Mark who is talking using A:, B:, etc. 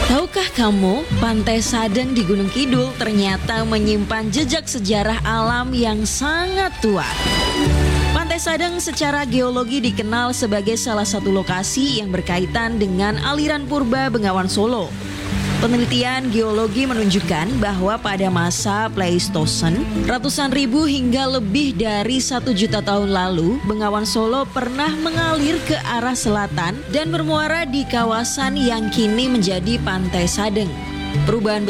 A: Tahukah kamu, Pantai Sadeng di Gunung Kidul ternyata menyimpan jejak sejarah alam yang sangat tua. Pantai Sadeng secara geologi dikenal sebagai salah satu lokasi yang berkaitan dengan aliran purba Bengawan Solo. Penelitian geologi menunjukkan bahwa pada masa Pleistosen, ratusan ribu hingga lebih dari 1 juta tahun lalu, Bengawan Solo pernah mengalir ke arah selatan dan bermuara di kawasan yang kini menjadi Pantai Sadeng. Perubahan